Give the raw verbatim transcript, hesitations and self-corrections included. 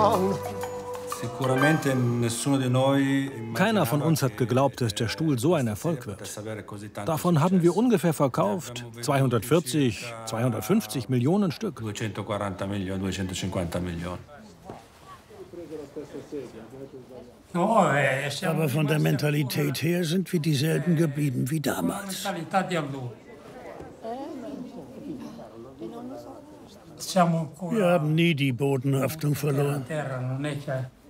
Keiner von uns hat geglaubt, dass der Stuhl so ein Erfolg wird. Davon haben wir ungefähr verkauft zweihundertvierzig, zweihundertfünfzig Millionen Stück. Aber von der Mentalität her sind wir dieselben geblieben wie damals. Wir haben nie die Bodenhaftung verloren.